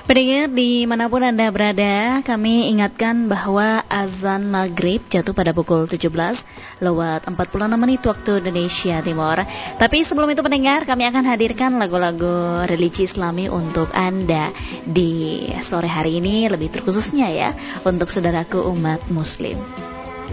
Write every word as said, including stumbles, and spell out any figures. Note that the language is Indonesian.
Pendengar dimanapun Anda berada, kami ingatkan bahwa azan maghrib jatuh pada pukul tujuh belas lewat empat puluh enam menit waktu Indonesia Timur. Tapi sebelum itu pendengar, kami akan hadirkan lagu-lagu religi Islami untuk Anda di sore hari ini, lebih terkhususnya ya untuk saudaraku umat muslim.